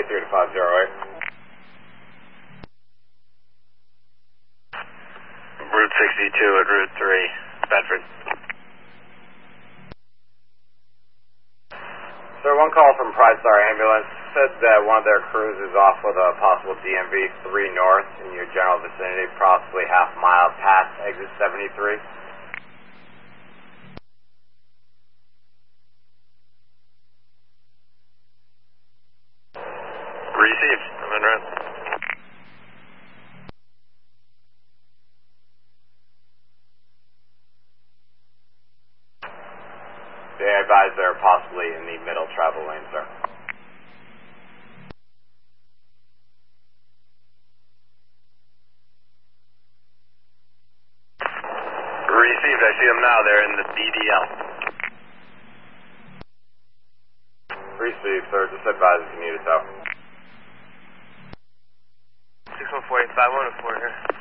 83 to 508. Route 62 at Route 3, Bedford. Sir, one call from Pride Star Ambulance said that one of their crews is off with a possible DMV 3 north in your general vicinity, possibly half a mile past exit 73. Received. I'm en route. They advise they're possibly in the middle travel lane, sir. Received. I see them now. They're in the DDL. Received, sir. Just advise if you need us out. 614-851 here.